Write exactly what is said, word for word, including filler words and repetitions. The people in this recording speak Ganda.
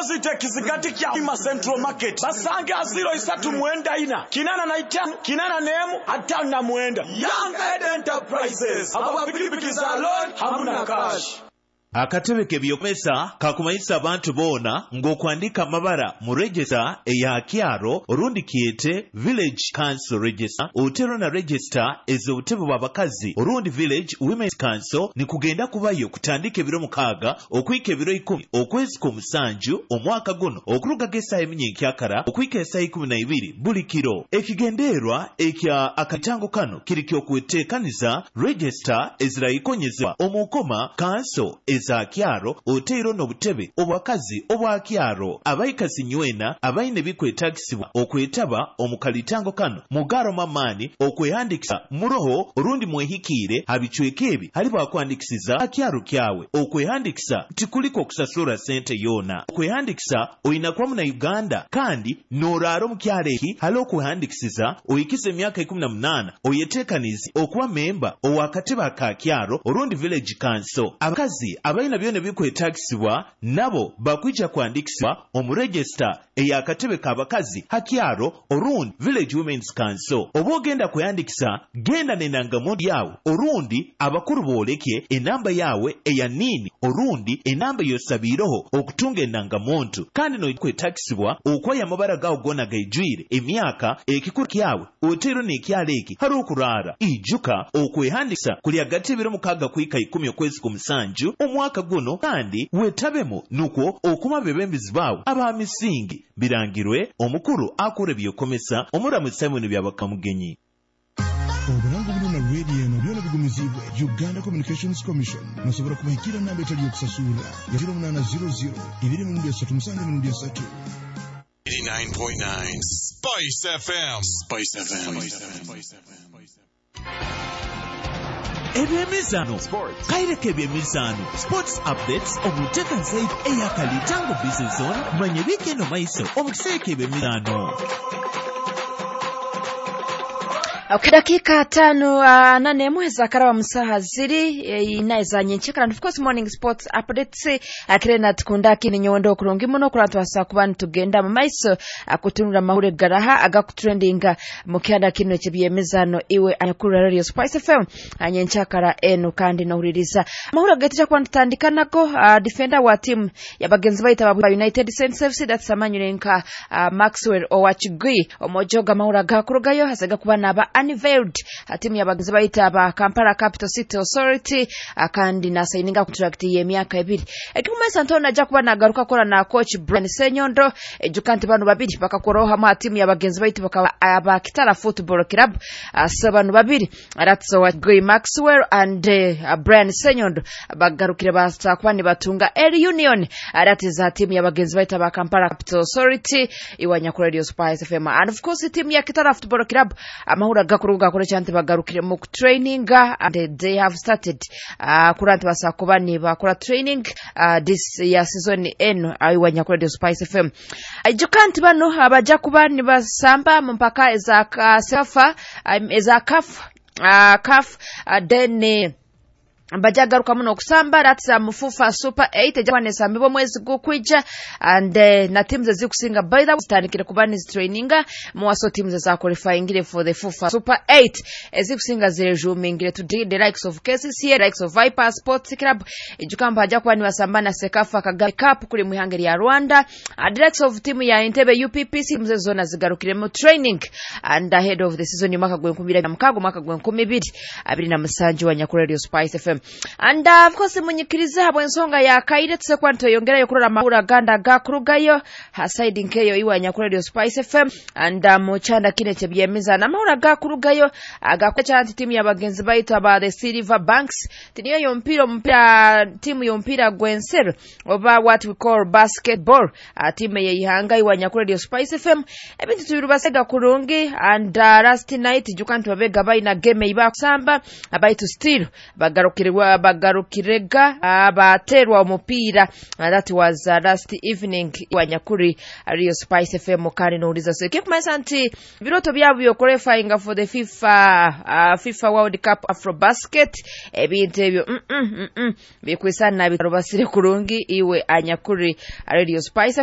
deposit kizigati kya Ima Central Market basange aziro isatu mwenda ina kinana na itanu kinana nemu atanu na mwenda Young Ed Enterprises aba pikipiki za loan hamuna cash. Akatebe kebyokomesa kakumayisa abantu bona ng'okwandika mabara mu register eya kyaro orundi kiyete village council register otero na register ez'obutebe bw'abakazi orundi village women's council ni kugenda kubayo kutandika ebiro mukaaga okuyika ebiro ikumi okwezi k'omusanju omwaka guno okuluga g'essaawa eminyiikyakara okuyika essaawa ikumi na ibiri buli kiro. Ekigendeerwa ekya akatango kano kiri ky'okweteekaniza register ezirayikonyezebwa omukoma council za kyaro otero n'obutebe obwakazi obwa kyaro abayikazi nywena abayine bikwetagisibwa okwetaba omukalitango kano mugaro mamani okweyandikisa muroho orundi mwehikire habicweke ebi hali bakwandikisiza akyaro kyawe okweyandikisa tikuliko okusasura sente yona okweyandikisa oyina kwa muna Uganda kandi noraro mukyaro eki hali okweyandikisiza oyikize emyaka ikumi na munana oyetekanizi okuba memba owakateba ka kyaro orundi village council. Abakazi abayina byone bikwetagisibwa nabo bakwija kwandikisibwa omu register eyakatebe k'abakazi hakyaro orundi village women's council. Oba ogenda kweyandikisa genda n'endangamuntu yawe orundi abakuru booleke enamba yawe eya nini orundi enamba yosabiireho okutunga endangamuntu kandi n'okwetagisibwa okwoya amabara gawo gona gaijwire emyaka ekikulu kyawe otero n'ekyalo eki hari okuraara ijuka okwehandikisa kuli hagati y'ebiro mukaaga kwika ikumi okwezi k'omusanju omwaka guno kandi wetabemo nuko okuma bebembizi bawe aba misingi birangirwe omukuru akure byokomesa omuramu Simon byabakamugenyi. Oburango buno na radio no byona bigumizibwe Uganda Communications Commission nasobora kubahikira namba etali yokusasula ya zero nine zero zero ibiri mu ndesatu musanga mu ndesatu eighty-nine point nine Spice F M. Spice F M. Spice F M. Ebyemizano kaireke ebyemizano sports updates omuteka nsaid eyakalitango business zone manye bikeno maiso omukiseke ebyemizano. Okay, dakika tano uh, nane mweza karawa musaha ziri e, inaiza nyenchekara and of course morning sports updates akire na tukundaki ni nyondo kurungi muno kurantu wasa kubani tugenda mumaiso akutunura mahure garaha agakutrendinga mukianda kino chebiyemezano iwe anyakuru radio Spice F M anyenchakara enu kandi na uririza mahure gatisha kwa ntandika nako uh, defender wa team ya bagenzi baita babu United Saints F C that's amanyurenka uh, Maxwell Owachigui omojoga mahure gakurugayo hasaga kubana aba unveiled timu ya bagenzi baita ba Kampala Capital City Authority akandi na signinga contract ye myaka ebiri ekikumesa ntona aja kuba nagaruka kora na coach Brian Senyondo ejukanti banu babiri bakakoroha ma timu ya bagenzi baita bakaba aba Kitara Football Club sabanu babiri aratso wa Guy Maxwell and uh, Brian Senyondo bagarukire basa kwani batunga L Union aratiza timu ya bagenzi baita ba Kampala Capital Authority iwanya ku Radio Spice F M and of course timu ya Kitara Football Club amahura gakuruga kore cyante bagarukire mu training and they have started uh, kuranti basakuba ni bakora training uh, this ya season eno ayiwanya kuri Spice F M ajukanti bano abaja kuba ni basamba mpaka eza kafa um, eza kaf uh, kaf uh, then uh, Mbajagaruka muno kusamba ratsa mufufa super eight jabane sambibo mwezi gukwija and uh, na teams zikusinga by the way kubani traininga mwaso teams za qualifying for the fufa super eight ezikusinga zile jumingire today the likes of K C C here likes of Viper Sports Club ejukamba hajakwa ni wasambana Sekafa Kagame Cup kuri muhangeri ya Rwanda and the likes of team ya Entebbe U P P C mze zona zigarukire mu training and ahead of the season mwaka gwe kumbira mkago mwaka gwe kumibiri abiri na musanju wa Nyakuri Radio Spice F M. And uh, of course munyikiriza habwe nsonga ya kaide tse kwanto yongera yo kurora mahura ganda gakurugayo hasaidi nkeyo iwa Nyakuri Radio Spice F M and uh, muchanda kine chebyemeza na mahura gakurugayo agakocha anti timu ya bagenzi baita ba the Silver Banks tiniyo yompiro mpira timu yompira Gwensero over what we call basketball uh, timu ye ihanga iwa Nyakuri Radio Spice F M ebintu tubirubasega kurungi and uh, last night jukantu babega baina game iba kusamba abaitu still bagarukirwa bagarukirega abaterwa omupira that was uh, last evening wa Nyakuri Radio Spice F M kari no uliza so kikumaisa nti biroto byabo byo qualifying for the FIFA uh, FIFA World Cup Afrobasket ebintu ebyo mm mm mm bikwisa na bitarobasire kurungi iwe Anyakuri Radio Spice